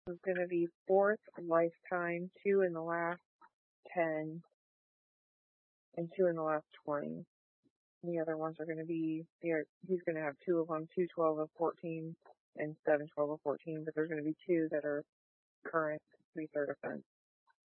is going to be fourth lifetime, 2 in the last 10, and 2 in the last 20. The other ones are going to be, he's going to have 2 of them, 2 12 of 14 and 7 12 of 14, but there's going to be 2 that are current 3/3 offense.